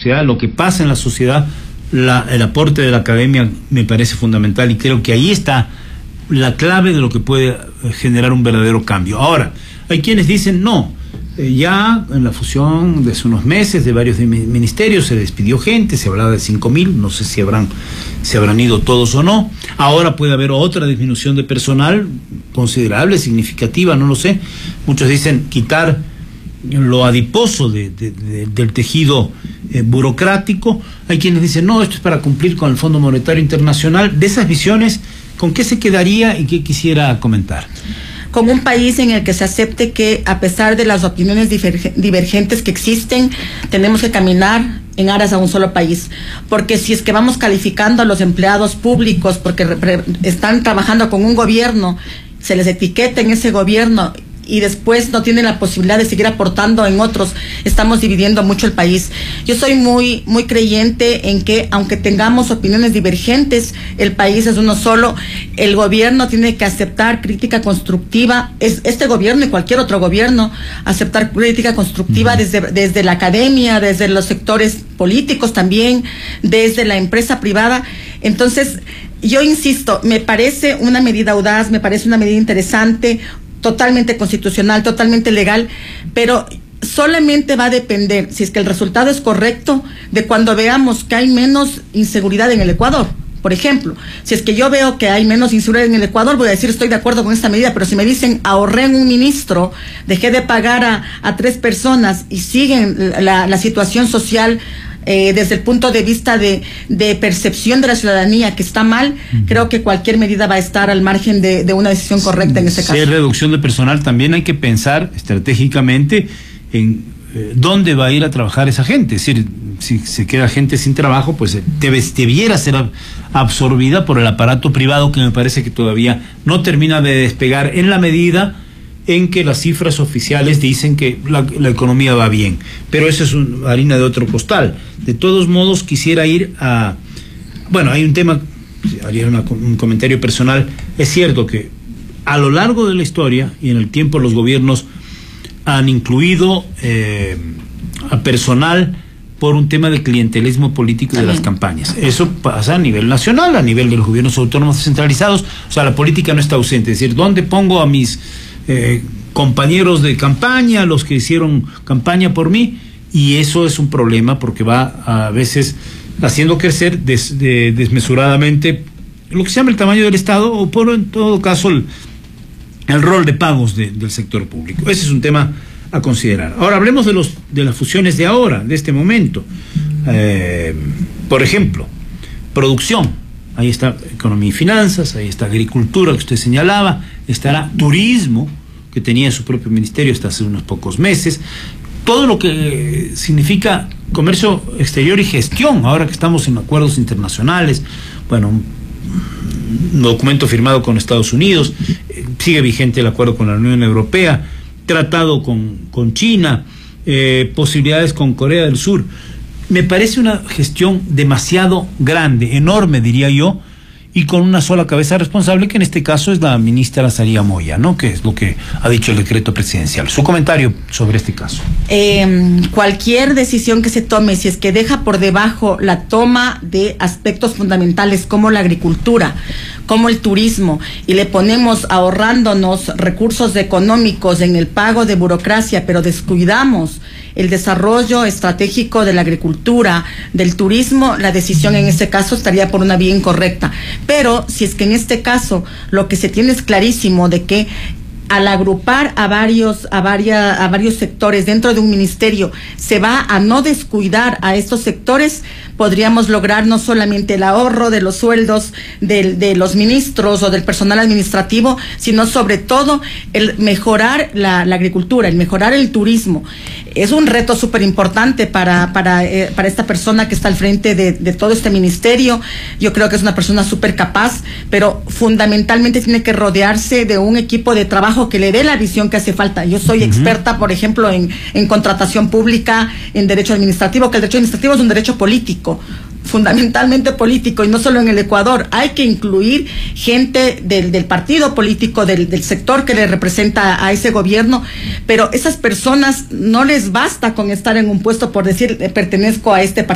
sociedad, lo que pasa en la sociedad, el aporte de la academia me parece fundamental, y creo que ahí está la clave de lo que puede generar un verdadero cambio. Ahora, hay quienes dicen no, ya en la fusión de hace unos meses de varios ministerios se despidió gente, se hablaba de 5.000, no sé si habrán ido todos o no. Ahora puede haber otra disminución de personal considerable, significativa, no lo sé. Muchos dicen quitar lo adiposo del tejido burocrático. Hay quienes dicen no, esto es para cumplir con el Fondo Monetario Internacional. De esas visiones, ¿con qué se quedaría y qué quisiera comentar? Como un país en el que se acepte que, a pesar de las opiniones divergentes que existen, tenemos que caminar en aras a un solo país. Porque si es que vamos calificando a los empleados públicos porque están trabajando con un gobierno, se les etiqueta en ese gobierno y después no tienen la posibilidad de seguir aportando en otros, estamos dividiendo mucho el país. Yo soy muy creyente en que, aunque tengamos opiniones divergentes, el país es uno solo. El gobierno tiene que aceptar crítica constructiva, este gobierno y cualquier otro gobierno, aceptar crítica constructiva desde la academia, desde los sectores políticos también, desde la empresa privada. Entonces, yo insisto, me parece una medida audaz, me parece una medida interesante, totalmente constitucional, totalmente legal, pero solamente va a depender, si es que el resultado es correcto, de cuando veamos que hay menos inseguridad en el Ecuador. Por ejemplo, si es que yo veo que hay menos inseguridad en el Ecuador, voy a decir estoy de acuerdo con esta medida, pero si me dicen ahorré en un ministro, dejé de pagar a 3 personas y siguen la situación social desde el punto de vista de percepción de la ciudadanía que está mal, creo que cualquier medida va a estar al margen de una decisión correcta en ese caso. Si hay reducción de personal, también hay que pensar estratégicamente en dónde va a ir a trabajar esa gente. Es decir, si se queda gente sin trabajo, pues debiera ser absorbida por el aparato privado, que me parece que todavía no termina de despegar en la medida en que las cifras oficiales dicen que la economía va bien, pero eso es harina de otro costal. De todos modos, quisiera ir a... Bueno, hay un tema, haría un comentario personal. Es cierto que a lo largo de la historia y en el tiempo los gobiernos han incluido a personal por un tema de clientelismo político y de las campañas. Eso pasa a nivel nacional, a nivel de los gobiernos autónomos descentralizados. O sea, la política no está ausente. Es decir, ¿dónde pongo a mis compañeros de campaña, los que hicieron campaña por mí? Y eso es un problema porque va a veces haciendo crecer desmesuradamente lo que se llama el tamaño del Estado, o por en todo caso el rol de pagos del sector público. Ese es un tema a considerar. Ahora hablemos de las fusiones de ahora, de este momento. Por ejemplo, producción. Ahí está economía y finanzas, ahí está agricultura que usted señalaba, estará turismo, que tenía su propio ministerio hasta hace unos pocos meses, todo lo que significa comercio exterior y gestión, ahora que estamos en acuerdos internacionales, bueno, un documento firmado con Estados Unidos, sigue vigente el acuerdo con la Unión Europea, tratado con China, posibilidades con Corea del Sur. Me parece una gestión demasiado grande, enorme diría yo, y con una sola cabeza responsable, que en este caso es la ministra Saría Moya, ¿no? Que es lo que ha dicho el decreto presidencial. Su comentario sobre este caso. Cualquier decisión que se tome, si es que deja por debajo la toma de aspectos fundamentales como la agricultura, como el turismo, y le ponemos ahorrándonos recursos económicos en el pago de burocracia, pero descuidamos el desarrollo estratégico de la agricultura, del turismo, la decisión en este caso estaría por una vía incorrecta. Pero si es que en este caso lo que se tiene es clarísimo de que al agrupar a varios sectores dentro de un ministerio se va a no descuidar a estos sectores, podríamos lograr no solamente el ahorro de los sueldos de los ministros o del personal administrativo, sino sobre todo el mejorar la agricultura, el mejorar el turismo. Es un reto súper importante para esta persona que está al frente de todo este ministerio. Yo creo que es una persona súper capaz, pero fundamentalmente tiene que rodearse de un equipo de trabajo que le dé la visión que hace falta. Yo soy experta, por ejemplo, en contratación pública, en derecho administrativo, que el derecho administrativo es un derecho político, fundamentalmente político, y no solo en el Ecuador. Hay que incluir gente del partido político, del sector que le representa a ese gobierno, pero esas personas no les basta con estar en un puesto por decir pertenezco a este partido.